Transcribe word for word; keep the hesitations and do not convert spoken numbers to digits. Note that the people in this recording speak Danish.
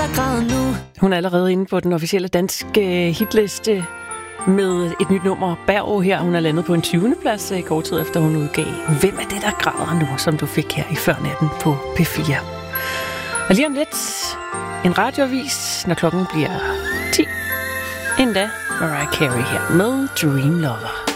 der græder nu. Hun er allerede inde på den officielle danske hitliste med et nyt nummer, Berg, her. Hun er landet på en tyvende plads kort tid efter hun udgav Hvem er det, der græder nu, som du fik her i Førnatten på P fire. Og lige om lidt en radioavis, når klokken bliver ti. Endda Mariah Carey her med Dream Lover.